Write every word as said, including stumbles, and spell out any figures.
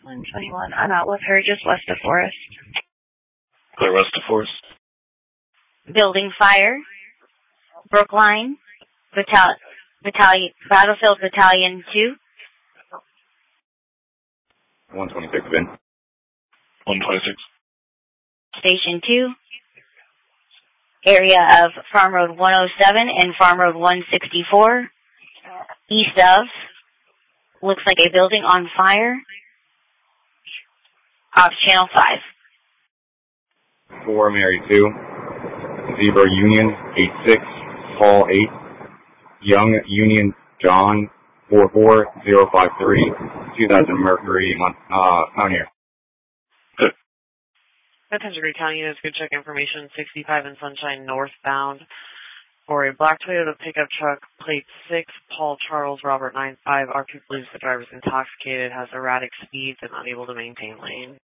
one twenty-one. I'm out with her just west of Forest. Clear west of Forest. Building fire. Brookline. Battalion. Battalion. Battlefield Battalion two. one twenty-six, Vin. one twenty-six. Station two. Area of Farm Road one oh seven and Farm Road one sixty-four. East of. Looks like a building on fire. Off Channel five. four, Mary two. Zebra Union, eight six. Paul eight. Young Union John, four four zero five three. two thousand Mercury, uh, Pioneer. Good. Attention Great County units, good check information, sixty-five in Sunshine northbound for a black Toyota pickup truck, plate six, Paul Charles Robert nine five. Our people believes the driver is intoxicated, has erratic speeds, and unable to maintain lane.